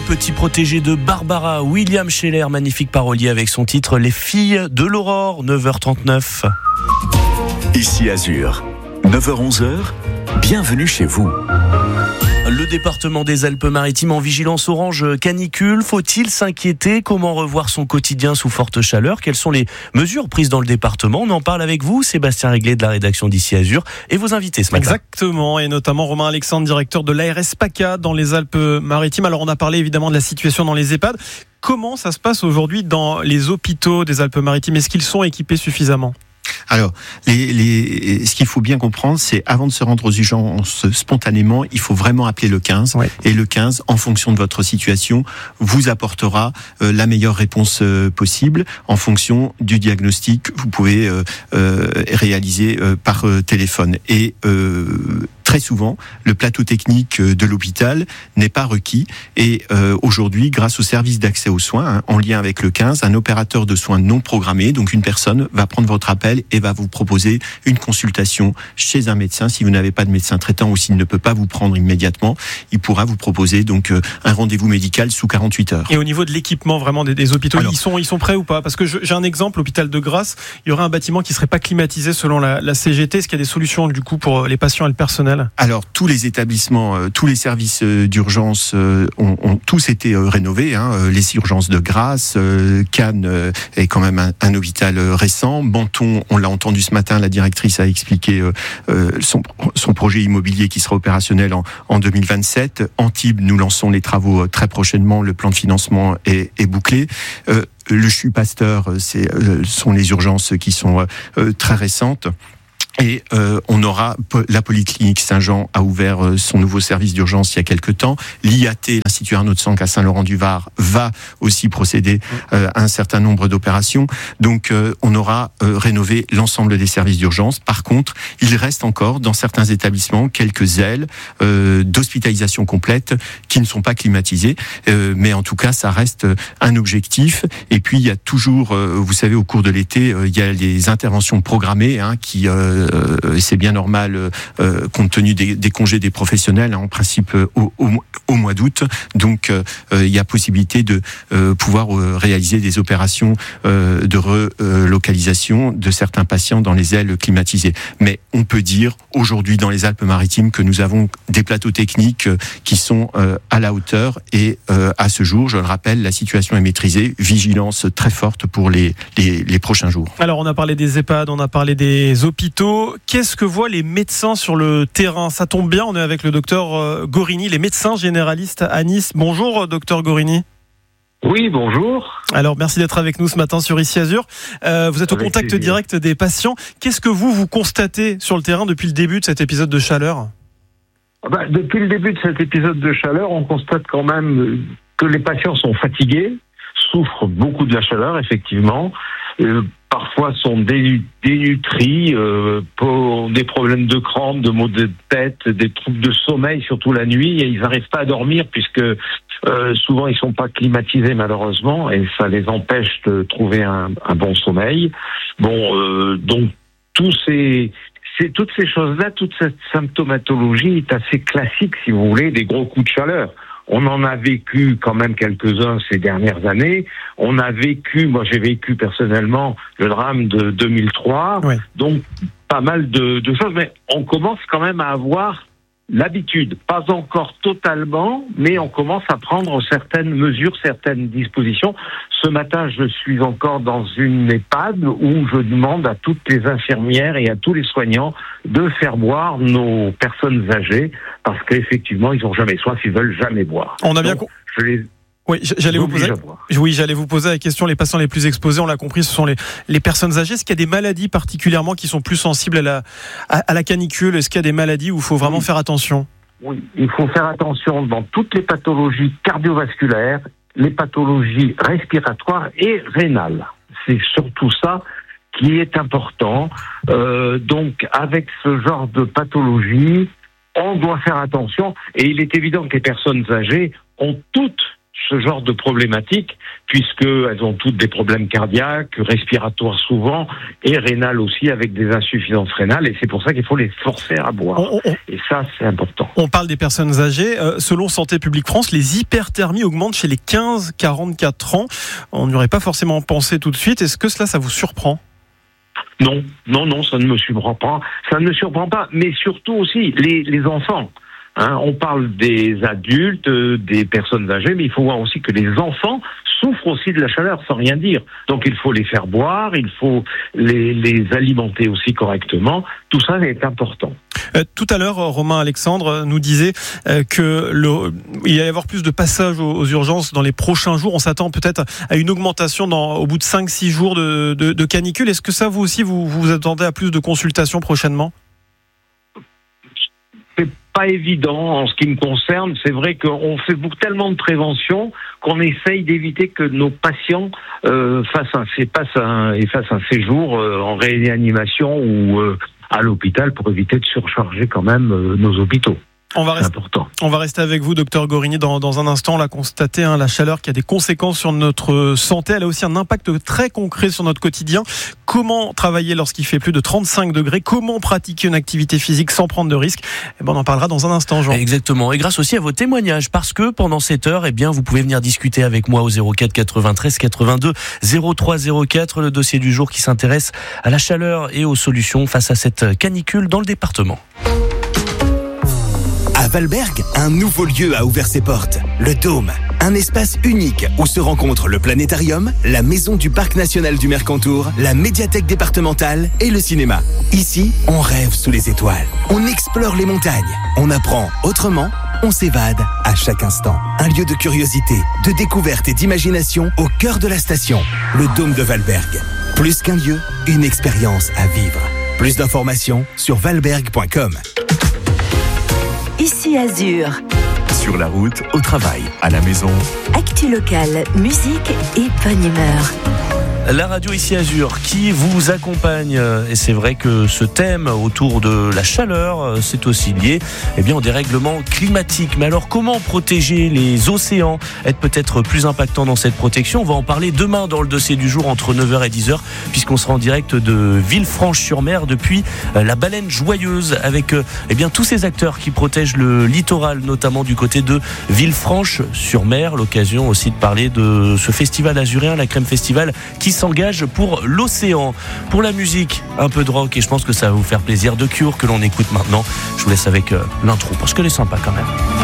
petit protégé de Barbara, William Scheller, magnifique parolier avec son titre Les filles de l'aurore, 9h39. Ici Azur, 9h-11h, bienvenue chez vous. Le département des Alpes-Maritimes en vigilance orange canicule. Faut-il s'inquiéter? Comment revoir son quotidien sous forte chaleur? Quelles sont les mesures prises dans le département? On en parle avec vous, Sébastien Réglet de la rédaction d'Ici Azur et vos invités ce matin. Exactement, et notamment Romain Alexandre, directeur de l'ARS PACA dans les Alpes-Maritimes. Alors on a parlé évidemment de la situation dans les EHPAD. Comment ça se passe aujourd'hui dans les hôpitaux des Alpes-Maritimes? Est-ce qu'ils sont équipés suffisamment? Alors, ce qu'il faut bien comprendre, c'est avant de se rendre aux urgences spontanément, il faut vraiment appeler le 15. Ouais. Et le 15, en fonction de votre situation, vous apportera la meilleure réponse possible en fonction du diagnostic que vous pouvez réaliser par téléphone. Et très souvent, le plateau technique de l'hôpital n'est pas requis. Et aujourd'hui, grâce au service d'accès aux soins, en lien avec le 15, un opérateur de soins non programmé, donc une personne, va prendre votre appel et va vous proposer une consultation chez un médecin. Si vous n'avez pas de médecin traitant ou s'il ne peut pas vous prendre immédiatement, il pourra vous proposer donc un rendez-vous médical sous 48 heures. Et au niveau de l'équipement vraiment des hôpitaux, alors, ils sont prêts ou pas? Parce que j'ai un exemple, l'hôpital de Grasse, il y aurait un bâtiment qui serait pas climatisé selon la CGT. Est-ce qu'il y a des solutions du coup pour les patients et le personnel? Alors tous les établissements, tous les services d'urgence ont tous été rénovés. Les urgences de Grasse, Cannes est quand même un hôpital récent. Menton, on l'a entendu ce matin, la directrice a expliqué son projet immobilier qui sera opérationnel en 2027. Antibes, nous lançons les travaux très prochainement. Le plan de financement est bouclé. Le CHU Pasteur, sont les urgences qui sont très récentes. Et on aura la Polyclinique Saint-Jean a ouvert son nouveau service d'urgence il y a quelque temps. L'IAT, l'Institut Arnaud de Sanck à Saint-Laurent-du-Var, va aussi procéder à un certain nombre d'opérations. Donc on aura rénové l'ensemble des services d'urgence. Par contre, il reste encore dans certains établissements quelques ailes d'hospitalisation complète qui ne sont pas climatisées. Mais en tout cas, ça reste un objectif. Et puis il y a toujours, vous savez, au cours de l'été, il y a les interventions programmées qui c'est bien normal compte tenu des congés des professionnels, en principe au mois d'août. Donc il y a possibilité de pouvoir réaliser des opérations de relocalisation de certains patients dans les ailes climatisées. Mais on peut dire aujourd'hui dans les Alpes-Maritimes que nous avons des plateaux techniques qui sont à la hauteur et à ce jour, je le rappelle, la situation est maîtrisée, vigilance très forte pour les prochains jours. Alors on a parlé des EHPAD, on a parlé des hôpitaux. Qu'est-ce que voient les médecins sur le terrain? Ça tombe bien, on est avec le docteur Gorini, les médecins généralistes à Nice. Bonjour docteur Gorini. Oui, bonjour. Alors merci d'être avec nous ce matin sur Ici Azur. Vous êtes au contact direct des patients. Qu'est-ce que vous constatez sur le terrain depuis le début de cet épisode de chaleur? Depuis le début de cet épisode de chaleur, on constate quand même que les patients sont fatigués, souffrent beaucoup de la chaleur, effectivement. Parfois sont dénutris, pour des problèmes de crampes, de maux de tête, des troubles de sommeil, surtout la nuit, et ils n'arrivent pas à dormir puisque souvent ils sont pas climatisés malheureusement, et ça les empêche de trouver un bon sommeil. Donc toutes ces choses-là, toute cette symptomatologie est assez classique, si vous voulez, des gros coups de chaleur. On en a vécu quand même quelques-uns ces dernières années. Moi j'ai vécu personnellement le drame de 2003, oui. Donc pas mal de choses, mais on commence quand même à avoir l'habitude, pas encore totalement, mais on commence à prendre certaines mesures, certaines dispositions. Ce matin, je suis encore dans une EHPAD où je demande à toutes les infirmières et à tous les soignants de faire boire nos personnes âgées parce qu'effectivement, ils n'ont jamais soif, ils veulent jamais boire. On a bien Oui, j'allais vous poser la question. Les patients les plus exposés, on l'a compris, ce sont les personnes âgées. Est-ce qu'il y a des maladies particulièrement qui sont plus sensibles à la canicule? Est-ce qu'il y a des maladies où il faut vraiment faire attention? Oui, il faut faire attention dans toutes les pathologies cardiovasculaires, les pathologies respiratoires et rénales. C'est surtout ça qui est important. Donc, avec ce genre de pathologie, on doit faire attention. Et il est évident que les personnes âgées ont toutes ce genre de problématiques, puisqu'elles ont toutes des problèmes cardiaques, respiratoires souvent, et rénales aussi, avec des insuffisances rénales, et c'est pour ça qu'il faut les forcer à boire. Et ça, c'est important. On parle des personnes âgées. Selon Santé publique France, les hyperthermies augmentent chez les 15-44 ans. On n'y aurait pas forcément pensé tout de suite. Est-ce que cela, ça vous surprend ? Non, ça ne me surprend pas. Ça ne me surprend pas, mais surtout aussi les enfants. On parle des adultes, des personnes âgées, mais il faut voir aussi que les enfants souffrent aussi de la chaleur, sans rien dire. Donc il faut les faire boire, il faut les alimenter aussi correctement. Tout ça est important. Tout à l'heure, Romain Alexandre nous disait que il y allait y avoir plus de passages aux urgences dans les prochains jours. On s'attend peut-être à une augmentation au bout de 5-6 jours de canicule. Est-ce que ça, vous aussi, vous attendez à plus de consultations prochainement ? C'est pas évident en ce qui me concerne. C'est vrai qu'on fait tellement de prévention qu'on essaye d'éviter que nos patients fassent un séjour en réanimation ou à l'hôpital pour éviter de surcharger quand même nos hôpitaux. On va rester avec vous, docteur Gorigny, dans un instant. On l'a constaté, la chaleur qui a des conséquences sur notre santé. Elle a aussi un impact très concret sur notre quotidien. Comment travailler lorsqu'il fait plus de 35 degrés ? Comment pratiquer une activité physique sans prendre de risques ? On en parlera dans un instant, Jean. Exactement. Et grâce aussi à vos témoignages, parce que pendant cette heure, vous pouvez venir discuter avec moi au 04 93 82 03 04, le dossier du jour qui s'intéresse à la chaleur et aux solutions face à cette canicule dans le département. À Valberg, un nouveau lieu a ouvert ses portes, le Dôme. Un espace unique où se rencontrent le planétarium, la maison du parc national du Mercantour, la médiathèque départementale et le cinéma. Ici, on rêve sous les étoiles, on explore les montagnes, on apprend autrement, on s'évade à chaque instant. Un lieu de curiosité, de découverte et d'imagination au cœur de la station, le Dôme de Valberg. Plus qu'un lieu, une expérience à vivre. Plus d'informations sur valberg.com. Ici Azur. Sur la route, au travail, à la maison. Actu locale, musique et bonne humeur. La radio ici Azur qui vous accompagne, et c'est vrai que ce thème autour de la chaleur, c'est aussi lié au dérèglement climatique. Mais alors comment protéger les océans, être peut-être plus impactant dans cette protection? On va en parler demain dans le dossier du jour entre 9h et 10h, puisqu'on sera en direct de Villefranche-sur-Mer depuis la Baleine Joyeuse, avec tous ces acteurs qui protègent le littoral, notamment du côté de Villefranche-sur-Mer. L'occasion aussi de parler de ce festival azuréen, la Crème Festival, qui s'engage pour l'océan. Pour la musique, un peu de rock, et je pense que ça va vous faire plaisir. The Cure que l'on écoute maintenant. Je vous laisse avec l'intro parce qu'elle est sympa quand même.